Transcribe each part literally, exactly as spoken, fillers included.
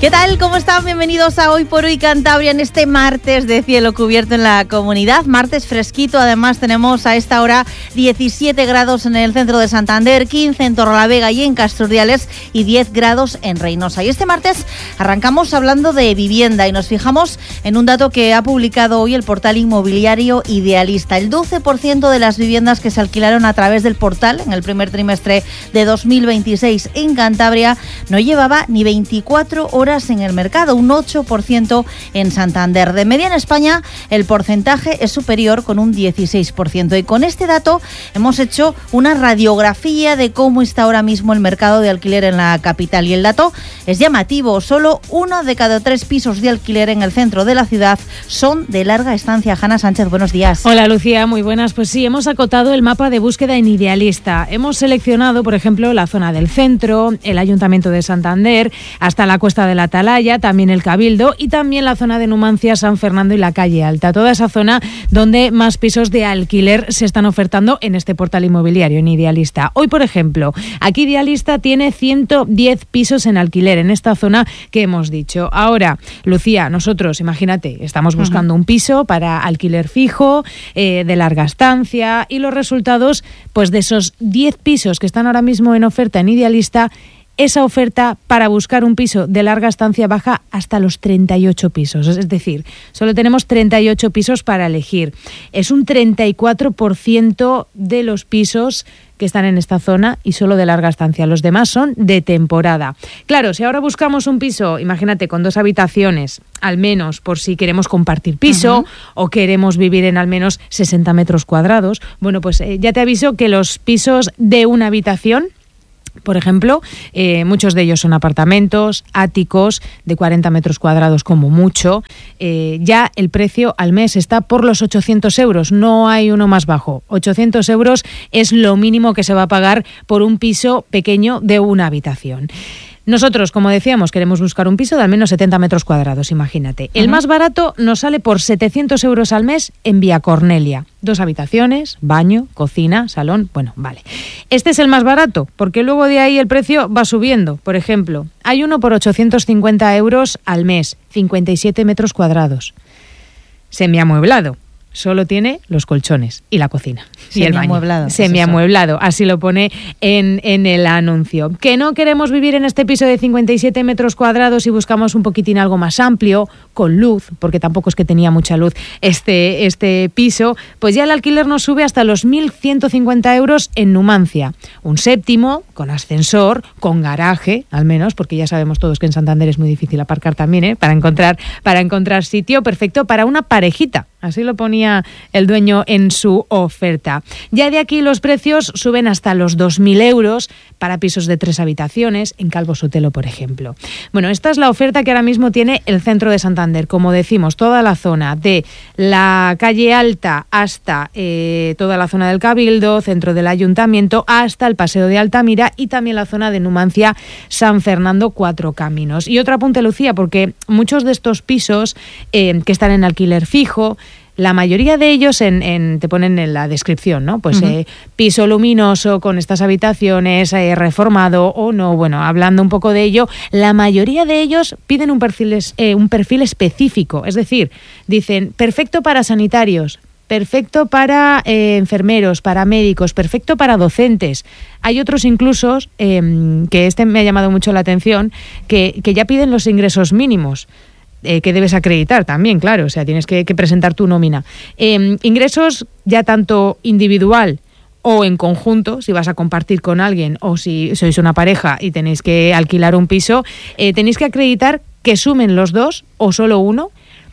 ¿Qué tal? ¿Cómo están? Bienvenidos a Hoy por Hoy Cantabria en este martes de cielo cubierto en la comunidad. Martes fresquito, además tenemos a esta hora diecisiete grados en el centro de Santander, quince en Torrelavega y en Casturdiales y diez grados en Reynosa. Y este martes arrancamos hablando de vivienda y nos fijamos en un dato que ha publicado hoy el portal inmobiliario Idealista. El doce por ciento de las viviendas que se alquilaron a través del portal en el primer trimestre de dos mil veintiséis en Cantabria no llevaba ni veinticuatro horas en el mercado, un ocho por ciento en Santander. De media en España el porcentaje es superior con un dieciséis por ciento y con este dato hemos hecho una radiografía de cómo está ahora mismo el mercado de alquiler en la capital y el dato es llamativo. Solo uno de cada tres pisos de alquiler en el centro de la ciudad son de larga estancia. Hanna Sánchez, buenos días. Hola Lucía, muy buenas. Pues sí, hemos acotado el mapa de búsqueda en Idealista. Hemos seleccionado, por ejemplo, la zona del centro, el Ayuntamiento de Santander, hasta la Cuesta de la Atalaya, también el Cabildo y también la zona de Numancia, San Fernando y la Calle Alta. Toda esa zona donde más pisos de alquiler se están ofertando en este portal inmobiliario, en Idealista. Hoy, por ejemplo, aquí Idealista tiene ciento diez pisos en alquiler en esta zona que hemos dicho. Ahora, Lucía, nosotros, imagínate, estamos buscando uh-huh. un piso para alquiler fijo, eh, de larga estancia, y los resultados, pues de esos diez pisos que están ahora mismo en oferta en Idealista, esa oferta para buscar un piso de larga estancia baja hasta los treinta y ocho pisos. Es decir, solo tenemos treinta y ocho pisos para elegir. Es un treinta y cuatro por ciento de los pisos que están en esta zona y solo de larga estancia. Los demás son de temporada. Claro, si ahora buscamos un piso, imagínate, con dos habitaciones, al menos por si queremos compartir piso uh-huh. o queremos vivir en al menos sesenta metros cuadrados, bueno, pues eh, ya te aviso que los pisos de una habitación, por ejemplo, eh, muchos de ellos son apartamentos, áticos de cuarenta metros cuadrados como mucho. Eh, ya el precio al mes está por los ochocientos euros, no hay uno más bajo. ochocientos euros es lo mínimo que se va a pagar por un piso pequeño de una habitación. Nosotros, como decíamos, queremos buscar un piso de al menos setenta metros cuadrados, imagínate. El uh-huh. más barato nos sale por setecientos euros al mes en Vía Cornelia. Dos habitaciones, baño, cocina, salón, bueno, vale. Este es el más barato, porque luego de ahí el precio va subiendo. Por ejemplo, hay uno por ochocientos cincuenta euros al mes, cincuenta y siete metros cuadrados. Semiamueblado. Solo tiene los colchones y la cocina y el baño. Semiamueblado. Semiamueblado, así lo pone en, en el anuncio. Que no queremos vivir en este piso de cincuenta y siete metros cuadrados y buscamos un poquitín algo más amplio, con luz, porque tampoco es que tenía mucha luz este, este piso, pues ya el alquiler nos sube hasta los mil ciento cincuenta euros en Numancia. Un séptimo, con ascensor, con garaje, al menos, porque ya sabemos todos que en Santander es muy difícil aparcar también, ¿eh? Para encontrar, para encontrar sitio perfecto para una parejita. Así lo ponía el dueño en su oferta. Ya de aquí los precios suben hasta los dos mil euros para pisos de tres habitaciones, en Calvo Sotelo, por ejemplo. Bueno, esta es la oferta que ahora mismo tiene el centro de Santander. Como decimos, toda la zona de la Calle Alta hasta eh, toda la zona del Cabildo, centro del Ayuntamiento, hasta el Paseo de Altamira y también la zona de Numancia, San Fernando, Cuatro Caminos. Y otro apunte, Lucía, porque muchos de estos pisos eh, que están en alquiler fijo, la mayoría de ellos en, en, te ponen en la descripción, ¿no? Pues uh-huh. eh, piso luminoso con estas habitaciones, eh, reformado o no. Bueno, hablando un poco de ello, la mayoría de ellos piden un perfil, eh, un perfil específico. Es decir, dicen, perfecto para sanitarios, perfecto para eh, enfermeros, para médicos, perfecto para docentes. Hay otros incluso, eh, que este me ha llamado mucho la atención, que, que ya piden los ingresos mínimos. Eh, que debes acreditar también, claro, o sea, tienes que, que presentar tu nómina. Eh, ingresos ya tanto individual o en conjunto, si vas a compartir con alguien o si sois una pareja y tenéis que alquilar un piso, eh, tenéis que acreditar que sumen los dos o solo uno,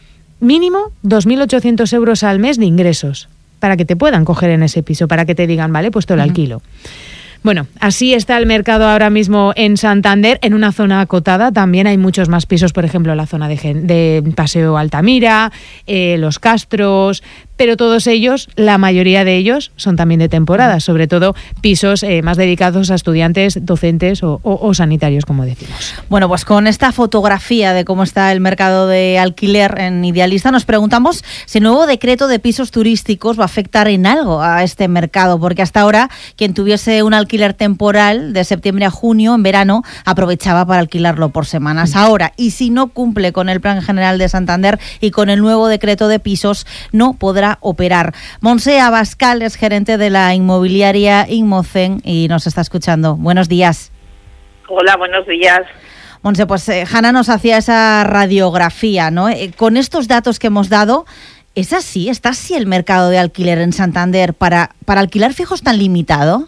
mínimo dos mil ochocientos euros al mes de ingresos, para que te puedan coger en ese piso, para que te digan, vale, pues te lo alquilo. Uh-huh. Bueno, así está el mercado ahora mismo en Santander, en una zona acotada. También hay muchos más pisos, por ejemplo, en la zona de, de Paseo Altamira, eh, Los Castros, pero todos ellos, la mayoría de ellos, son también de temporada, sobre todo pisos eh, más dedicados a estudiantes, docentes o, o, o sanitarios, como decimos. Bueno, pues con esta fotografía de cómo está el mercado de alquiler en Idealista, nos preguntamos si el nuevo decreto de pisos turísticos va a afectar en algo a este mercado, porque hasta ahora quien tuviese un alquiler temporal de septiembre a junio, en verano, aprovechaba para alquilarlo por semanas. Ahora, y si no cumple con el Plan General de Santander y con el nuevo decreto de pisos, no podrá operar. Montse Abascal es gerente de la inmobiliaria Inmocen y nos está escuchando. Buenos días. Hola, buenos días. Montse, pues eh, Hanna nos hacía esa radiografía, ¿no? Eh, con estos datos que hemos dado, ¿es así? ¿Está así el mercado de alquiler en Santander para, para alquilar fijos tan limitado?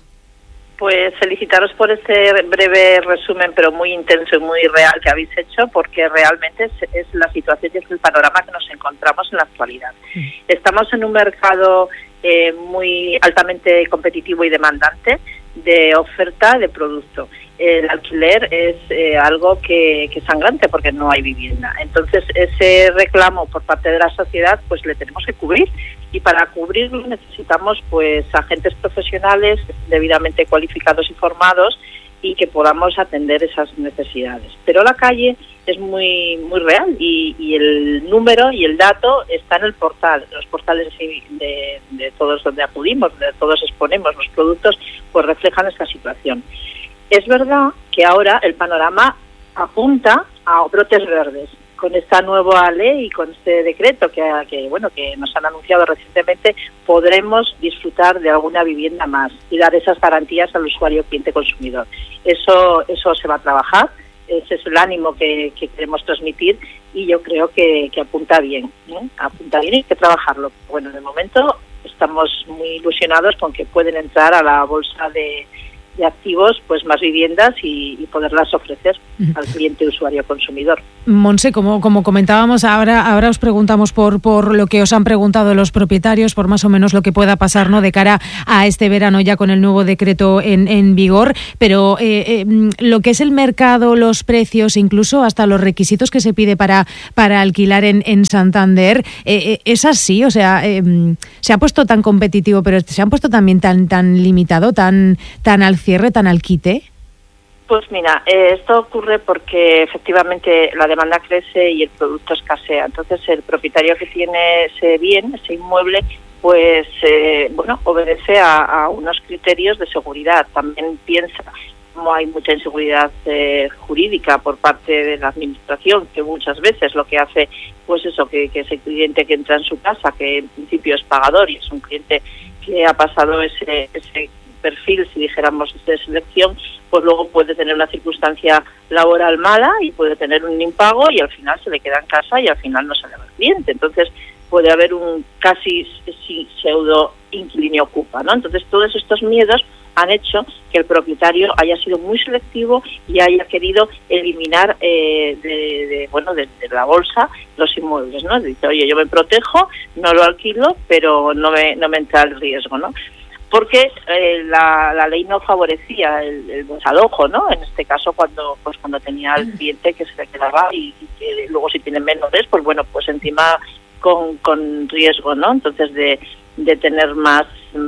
Pues felicitaros por este breve resumen, pero muy intenso y muy real que habéis hecho, porque realmente es, es la situación y es el panorama que nos encontramos en la actualidad. Mm. Estamos en un mercado eh, muy altamente competitivo y demandante de oferta de producto. El alquiler es eh, algo que, que es sangrante porque no hay vivienda. Entonces, ese reclamo por parte de la sociedad, pues le tenemos que cubrir. Y para cubrirlo necesitamos pues agentes profesionales debidamente cualificados y formados y que podamos atender esas necesidades. Pero la calle es muy muy real y, y el número y el dato está en el portal. Los portales de, de todos donde acudimos, donde todos exponemos los productos, pues reflejan esta situación. Es verdad que ahora el panorama apunta a brotes verdes. Con esta nueva ley y con este decreto que, que bueno que nos han anunciado recientemente, podremos disfrutar de alguna vivienda más y dar esas garantías al usuario cliente consumidor. Eso eso se va a trabajar, ese es el ánimo que, que queremos transmitir y yo creo que, que apunta bien, ¿eh? apunta bien y hay que trabajarlo. Bueno, de momento estamos muy ilusionados con que pueden entrar a la bolsa de de activos, pues más viviendas y, y poderlas ofrecer al cliente usuario consumidor. Montse, como, como comentábamos, ahora, ahora os preguntamos por, por lo que os han preguntado los propietarios, por más o menos lo que pueda pasar, ¿no?, de cara a este verano ya con el nuevo decreto en, en vigor, pero eh, eh, lo que es el mercado, los precios, incluso hasta los requisitos que se pide para, para alquilar en, en Santander, eh, eh, ¿es así? O sea, eh, se ha puesto tan competitivo, pero se han puesto también tan, tan limitado, tan, tan al cierre, tan al quite. Pues mira, eh, esto ocurre porque efectivamente la demanda crece y el producto escasea. Entonces el propietario que tiene ese bien, ese inmueble, pues eh, bueno, obedece a, a unos criterios de seguridad. También piensa, como hay mucha inseguridad eh, jurídica por parte de la administración, que muchas veces lo que hace, pues eso, que, que ese cliente que entra en su casa, que en principio es pagador y es un cliente que ha pasado ese ese perfil, si dijéramos, de selección, pues luego puede tener una circunstancia laboral mala y puede tener un impago y al final se le queda en casa y al final no sale al cliente. Entonces puede haber un casi pseudo inquilino ocupa, ¿no? Entonces todos estos miedos han hecho que el propietario haya sido muy selectivo y haya querido eliminar eh, de, de bueno de, de la bolsa los inmuebles, ¿no? Dice, oye, yo me protejo, no lo alquilo, pero no me no me entra el riesgo, ¿no? Porque eh, la, la ley no favorecía el, el desalojo, ¿no? En este caso, cuando pues cuando tenía al cliente que se le quedaba y, y que luego si tienen menores, pues bueno, pues encima con, con riesgo, ¿no? Entonces de, de tener más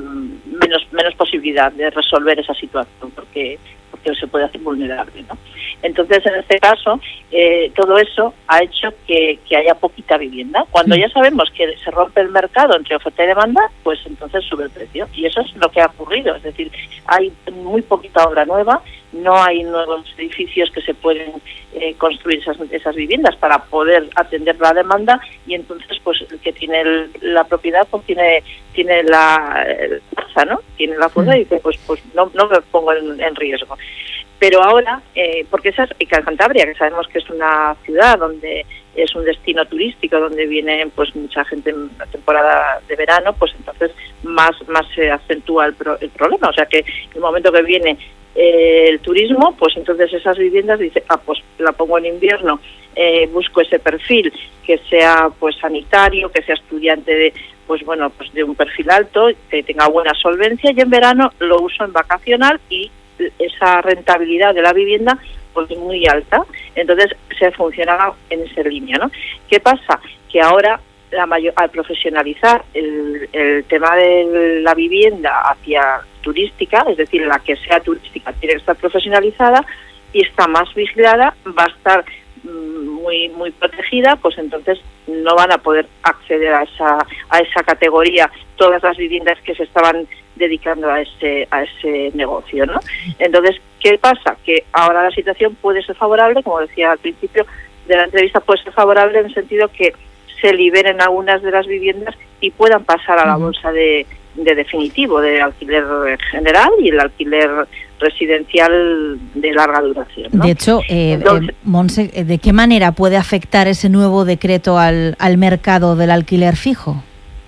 menos menos posibilidad de resolver esa situación, porque porque se puede hacer vulnerable, ¿no? Entonces, en este caso, eh, todo eso ha hecho que, que haya poquita vivienda. Cuando ya sabemos que se rompe el mercado entre oferta y demanda, pues entonces sube el precio. Y eso es lo que ha ocurrido. Es decir, hay muy poquita obra nueva, no hay nuevos edificios que se pueden eh, construir esas, esas viviendas para poder atender la demanda y entonces, pues, el que tiene el, la propiedad, pues tiene tiene la fuerza, ¿no? Tiene la fuerza y dice, pues, pues no, no me pongo en, en riesgo. Pero ahora, eh, porque esa es Cantabria, que sabemos que es una ciudad donde es un destino turístico, donde viene pues mucha gente en la temporada de verano, pues entonces más más se acentúa el, pro, el problema. O sea que el momento que viene eh, el turismo, pues entonces esas viviendas dice, ah, pues la pongo en invierno, eh, busco ese perfil que sea pues sanitario, que sea estudiante de pues bueno pues de un perfil alto, que tenga buena solvencia, y en verano lo uso en vacacional y esa rentabilidad de la vivienda pues es muy alta, entonces se funcionaba en esa línea, ¿no? ¿Qué pasa? Que ahora la mayor, al profesionalizar el, el tema de la vivienda hacia turística, es decir, la que sea turística tiene que estar profesionalizada y está más vigilada, va a estar muy muy protegida, pues entonces no van a poder acceder a esa a esa categoría todas las viviendas que se estaban dedicando a ese a ese negocio, ¿no? Entonces, ¿qué pasa? Que ahora la situación puede ser favorable, como decía al principio de la entrevista, puede ser favorable en el sentido que se liberen algunas de las viviendas y puedan pasar a la bolsa de, de definitivo, de alquiler general y el alquiler residencial de larga duración, ¿no? De hecho, eh, Entonces, eh, Montse, ¿de qué manera puede afectar ese nuevo decreto al, al mercado del alquiler fijo?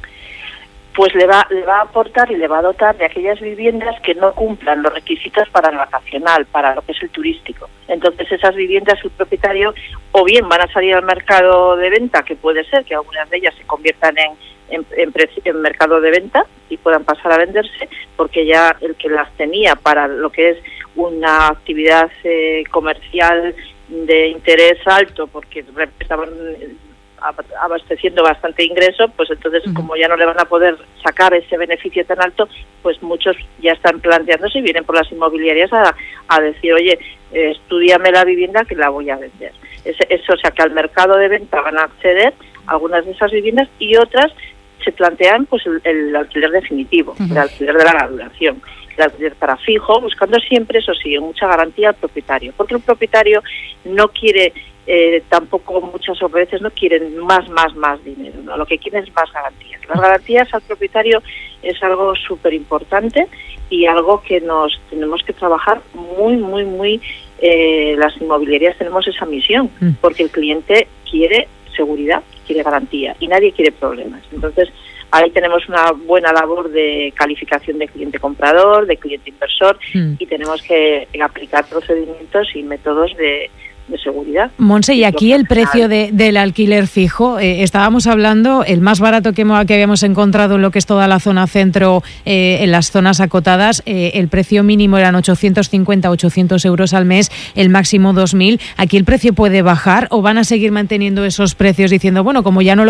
Pues le va, le va a aportar y le va a dotar de aquellas viviendas que no cumplan los requisitos para el vacacional, para lo que es el turístico. Entonces esas viviendas el propietario o bien van a salir al mercado de venta, que puede ser que algunas de ellas se conviertan en, en, en, en mercado de venta y puedan pasar a venderse, porque ya el que las tenía para lo que es una actividad eh, comercial de interés alto, porque estaban abasteciendo bastante ingreso, pues entonces uh-huh. como ya no le van a poder sacar ese beneficio tan alto, pues muchos ya están planteándose y vienen por las inmobiliarias a, a decir, oye, eh, estúdiame la vivienda que la voy a vender. Ese, eso, o sea, que al mercado de venta van a acceder algunas de esas viviendas y otras se plantean pues el, el alquiler definitivo, uh-huh. el alquiler de larga duración, el alquiler para fijo, buscando siempre, eso sí, mucha garantía al propietario, porque el propietario no quiere Eh, tampoco muchas veces no quieren más, más, más dinero, ¿no? Lo que quieren es más garantías. Las garantías al propietario es algo súper importante y algo que nos tenemos que trabajar muy, muy, muy, eh, las inmobiliarias tenemos esa misión, porque el cliente quiere seguridad, quiere garantía y nadie quiere problemas. Entonces, ahí tenemos una buena labor de calificación de cliente comprador, de cliente inversor mm. y tenemos que aplicar procedimientos y métodos de de seguridad. Montse, y aquí el precio de, del alquiler fijo, eh, estábamos hablando, el más barato que, que habíamos encontrado en lo que es toda la zona centro, eh, en las zonas acotadas, eh, el precio mínimo eran ochocientos cincuenta, ochocientos euros al mes, el máximo dos mil. ¿Aquí el precio puede bajar o van a seguir manteniendo esos precios diciendo, bueno, como ya no lo